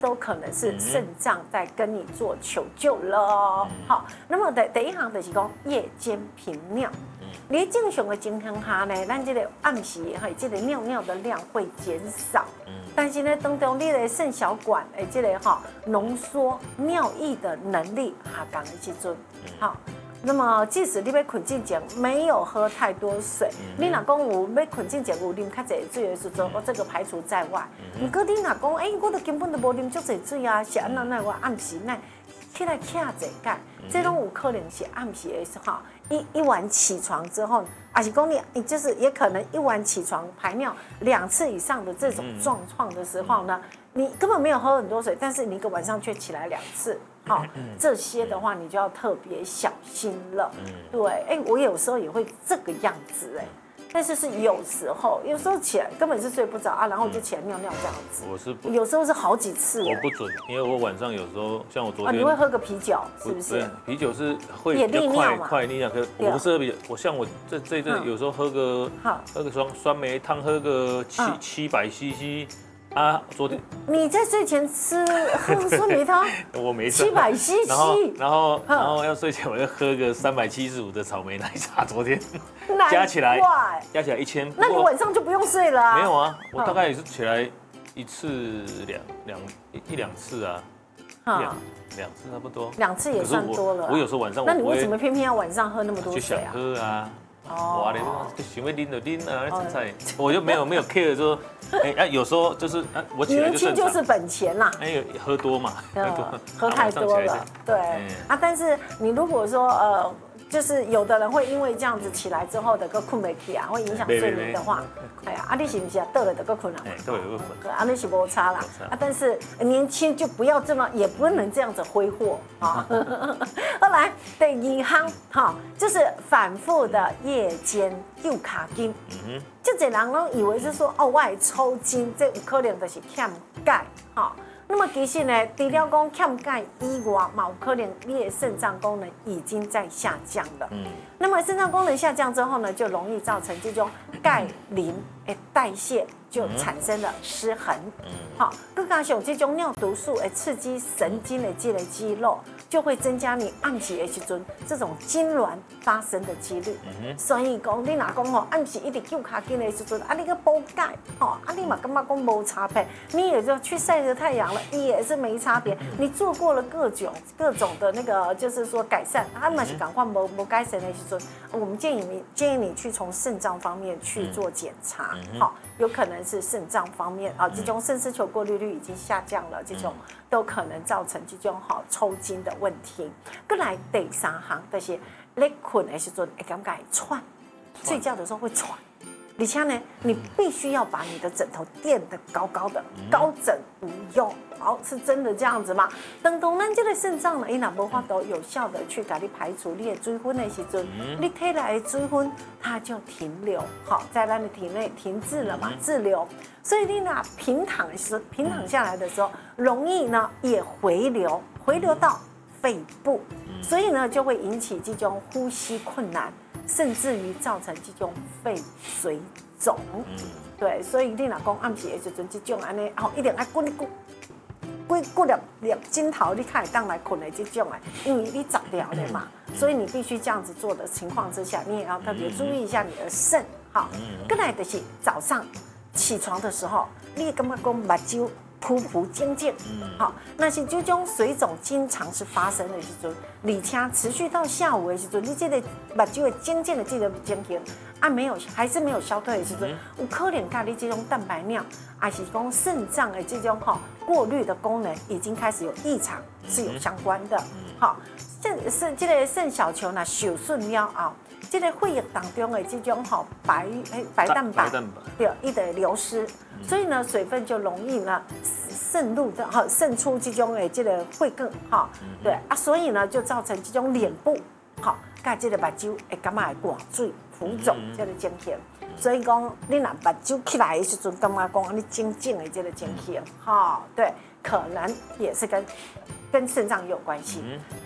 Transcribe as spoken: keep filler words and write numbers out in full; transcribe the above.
都可能是肾脏在跟你做求救了哦。好，那么第第一行就是讲夜间频尿。你正常的情况下呢，咱这个暗时嘿，这个尿尿的量会减少。但是呢，当中你的肾小管诶，这个哈浓缩尿液的能力下降的时阵，好。那么，即使你要困之前没有喝太多水，你若讲有要困之前有啉较济水的时阵，我这个排除在外。不过你若讲，哎，我都根本都无啉足济水啊，是安那那我暗时那起来徛一下，这种有可能是暗时的时候，一一晚起床之后，还是讲你就是也可能一晚起床排尿两次以上的这种状况的时候呢，你根本没有喝很多水，但是你一个晚上却起来两次。好，这些的话你就要特别小心了。对，哎，我有时候也会这个样子，哎，但是是有时候，有时候起来根本是睡不着啊，然后就起来尿尿这样子。 我是有时候是好几次。 我不准，因为我晚上有时候像我昨天， 你会喝个啤酒，是不是？ 啤酒是会比较快快利尿，可我不是喝啤酒，我像我这这一阵有时候喝个喝个酸酸梅汤，喝个七七百 C C。啊，昨天你在睡前吃喝酸梅汤， 我没吃七百 C C， 然后然后然后要睡前我要喝个三百七十五的草莓奶茶，昨天加起来加起来一千， 那你晚上就不用睡了啊？ 没有啊，我大概也是起来一次两两一两次啊，两两次差不多， 两次也算多了。 我有时候晚上， 那你为什么偏偏要晚上喝那么多水啊？ 就想喝啊。哇，你想要拎就拎啊，那菜我就没有没有 care 说，哎啊，有时候就是啊，我起来就年轻就是本钱啦， 哎，喝多嘛，喝多， 喝太多了，对啊。但是你如果说呃，就是有的人会因为这样子起来之后的个困不起啊，会影响睡眠的话，哎呀，啊你是不是啊得了的个困啊？ 对，有个困， 啊你是无差啦，啊但是年轻就不要这么，也不能这样子挥霍啊。后来第二行哈，就是反复的夜间救卡筋，就这人都以为是说哦，我会抽筋，这有可能就是欠钙哈。那么其实呢，除了讲欠钙以外，嘛有可能你的肾脏功能已经在下降了。嗯，那么肾脏功能下降之后呢，就容易造成这种钙磷的代谢就产生了失衡。嗯，好，更加上这种尿毒素诶刺激神经的这个肌肉，就会增加你暗时的时阵这种痉挛发生的几率。嗯、所以讲，你若讲吼暗时一直救卡筋的时阵，啊你个补钙，吼啊你嘛感觉讲无差别，你也就去晒着太阳了，也是没差别。你做过了各种各种的那个，就是说改善，啊嘛是赶快无无改善的时阵，我们建议你建议你去从肾脏方面去做检查，好、嗯，有可能是肾脏方面啊，这种肾丝球过滤率已经下降了，这种都可能造成这种好抽筋的问题。再来第三行就是你困的时阵会感觉会喘，睡觉的时候会喘。而且呢，你必须要把你的枕头垫得高高的，高枕无忧。好，是真的这样子吗？等到咱这个肾脏呢，伊若无法度有效的去给你排除你的水分的时阵，你体内的水分它就停留，好，在咱的体内停滞了嘛，滞留。所以你若平躺的时候，平躺下来的时候，容易呢也回流，回流到肺部，所以呢就会引起这种呼吸困难。甚至于造成这种肺水肿，嗯、对，所以你若讲暗时的时阵，这种安尼，哦，一定要滚一滚，滚滚粒粒枕头，你才会当来困的这种哎，因为你杂掉的嘛，所以你必须这样子做的情况之下，你也要特别注意一下你的肾，好。再来就是早上起床的时候，你感觉讲目睭浮浮肿肿，好，那是这种水肿经常是发生的时阵，而且持续到下午的时阵，你这个目睭的肿肿的这个情形啊没有，还是没有消退的时阵，有可能跟你这种蛋白尿，还是讲肾脏的这种哈过滤的功能已经开始有异常，是有相关的。好，这是这个肾小球呢受损了后，这个血液当中的这种哈白白蛋白，对，一的流失。所以呢，水分就容易呢渗入的哈渗出这种诶这个血管哈，对啊，所以呢就造成这种脸部哈，甲这个目睭会感觉会挂水浮肿这个情形。所以讲你若目睭起来的时阵，感觉讲你肿肿的这个情形，哈，对，可能也是跟跟肾脏有关系。